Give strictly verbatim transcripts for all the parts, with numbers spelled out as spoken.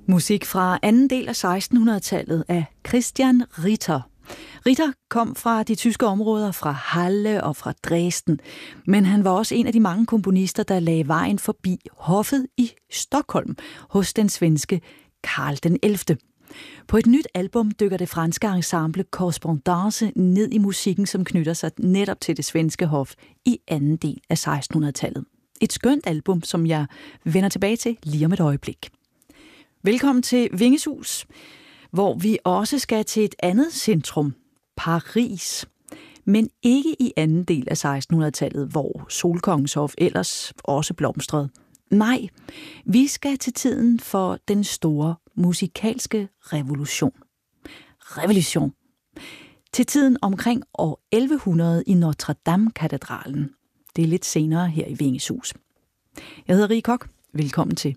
Musik fra anden del af sekstenhundredetallet af Christian Ritter. Ritter kom fra de tyske områder, fra Halle og fra Dresden, men han var også en af de mange komponister, der lagde vejen forbi hoffet i Stockholm hos den svenske Karl den ellevte. På et nyt album dykker det franske ensemble Correspondance ned i musikken, som knytter sig netop til det svenske hof i anden del af sekstenhundredetallet. Et skønt album, som jeg vender tilbage til lige om et øjeblik. Velkommen til Vingeshus, hvor vi også skal til et andet centrum, Paris. Men ikke i anden del af sekstenhundredetallet, hvor Solkongens hof ellers også blomstrede. Nej, vi skal til tiden for den store musikalske revolution. Revolution. Til tiden omkring år elleve hundrede i Notre Dame-katedralen. Det er lidt senere her i Vingeshus. Jeg hedder Rie Kok. Velkommen til.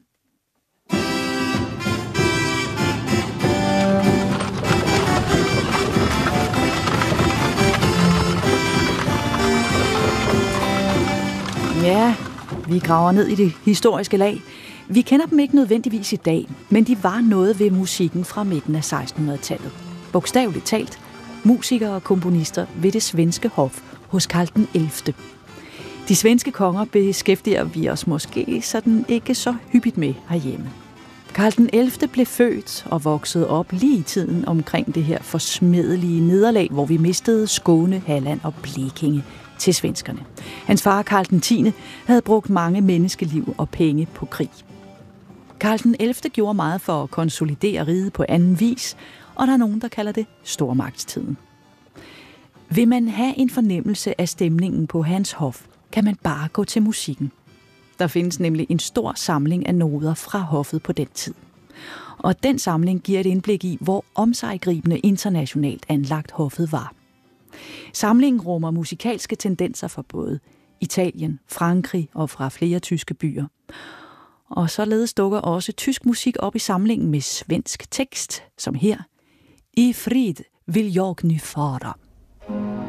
Ja, vi graver ned i det historiske lag. Vi kender dem ikke nødvendigvis i dag, men de var noget ved musikken fra midten af sekstenhundredetallet. Bogstaveligt talt, musikere og komponister ved det svenske hof hos Karl den ellevte. De svenske konger beskæftiger vi os måske sådan ikke så hyppigt med herhjemme. Karl den ellevte blev født og voksede op lige i tiden omkring det her forsmedelige nederlag, hvor vi mistede Skåne, Halland og Blekinge til svenskerne. Hans far, Karl den tiende, havde brugt mange menneskeliv og penge på krig. Karl den ellevte gjorde meget for at konsolidere riget på anden vis, og der er nogen, der kalder det stormagtstiden. Vil man have en fornemmelse af stemningen på hans hof, kan man bare gå til musikken. Der findes nemlig en stor samling af noder fra hoffet på den tid. Og den samling giver et indblik i, hvor omseggribende internationalt anlagt hoffet var. Samlingen rummer musikalske tendenser fra både Italien, Frankrig og fra flere tyske byer. Og således dukker også tysk musik op i samlingen med svensk tekst, som her: I frid vil jag nu fara.